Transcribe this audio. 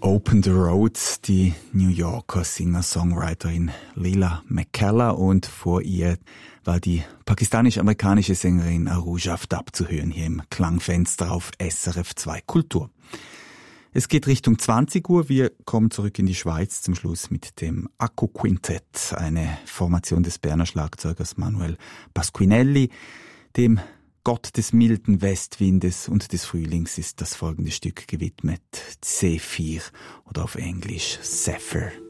Open the Road, die New Yorker Singer-Songwriterin Leila McKellar, und vor ihr war die pakistanisch-amerikanische Sängerin Arooj Aftab zu hören hier im Klangfenster auf SRF 2 Kultur. Es geht Richtung 20 Uhr. Wir kommen zurück in die Schweiz zum Schluss mit dem Akku Quintett, eine Formation des Berner Schlagzeugers Manuel Pasquinelli. Dem Gott des milden Westwindes und des Frühlings ist das folgende Stück gewidmet. Zephyr oder auf Englisch Zephyr.